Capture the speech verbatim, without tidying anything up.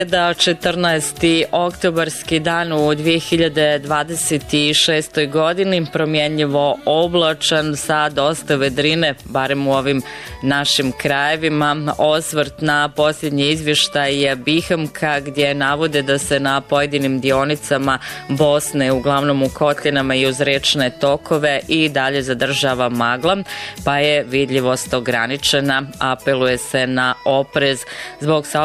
Da četrnaesti oktobarski dan u dvije hiljade dvadeset šestoj godini, promjenjivo oblačan sa dosta vedrine, barem u ovim našim krajevima. Osvrt na posljednji izvještaj B I H M K gdje navode da se na pojedinim dionicama Bosne, uglavnom u kotlinama i uz riječne tokove, i dalje zadržava magla, pa je vidljivost ograničena. Apeluje se na oprez zbog